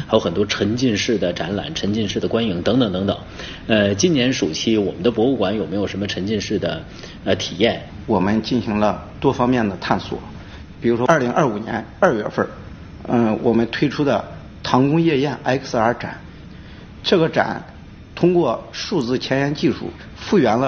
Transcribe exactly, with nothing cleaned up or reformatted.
还有很多沉浸式的展览、沉浸式的观影等等等等。呃，今年暑期我们的博物馆有没有什么沉浸式的呃体验？ 我们进行了多方面的探索，比如说二零二五年二月份，嗯，我们推出的唐宫夜宴 X R 展，这个展通过数字前沿技术复原了